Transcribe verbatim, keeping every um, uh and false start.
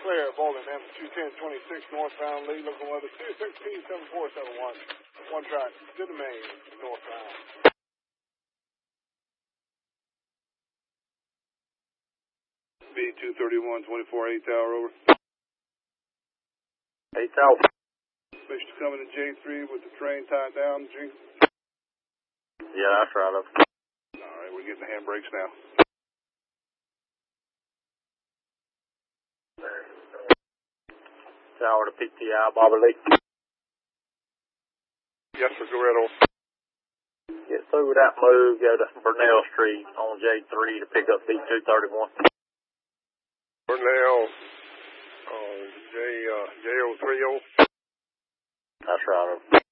clear of Bolden, M two ten twenty-six, northbound, lead local weather two sixteen seven four seven one. One track to the main, northbound. B two thirty-one twenty-four, eight tower, over. eight tower. Fish coming to J three with the train tied down, G. Yeah, that's right. Up. Alright, we're getting the handbrakes now. Tower to P T I, Bobby Lee. Yes, sir, go right on. Get through with that move, go to Burnell Street on J three to pick up B two thirty-one. Burnell, uh, J, uh, J oh three oh. That's right. Over.